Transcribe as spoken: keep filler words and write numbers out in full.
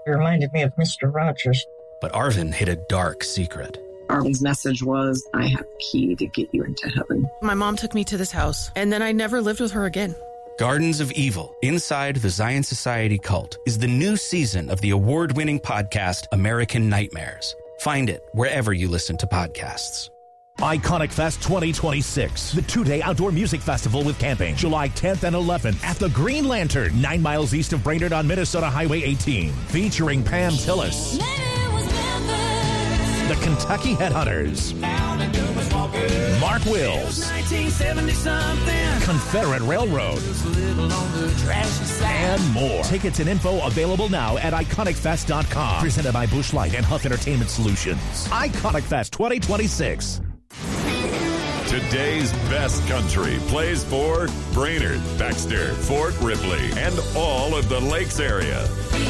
It reminded me of Mister Rogers. But Arvin hid a dark secret. Arvin's message was, I have the key to get you into heaven. My mom took me to this house, and then I never lived with her again. Gardens of Evil, Inside the Zion Society Cult, is the new season of the award-winning podcast American Nightmares. Find it wherever you listen to podcasts. Iconic Fest twenty twenty-six, the two-day outdoor music festival with camping, July tenth and eleventh at the Green Lantern, nine miles east of Brainerd on Minnesota Highway eighteen, featuring Pam Tillis, the Kentucky Headhunters, Mark Wills, Confederate Railroad, and more. Tickets and info available now at iconic fest dot com. Presented by Busch Light and Huff Entertainment Solutions. Iconic Fest twenty twenty-six. Today's best country plays for Brainerd, Baxter, Fort Ripley, and all of the Lakes area.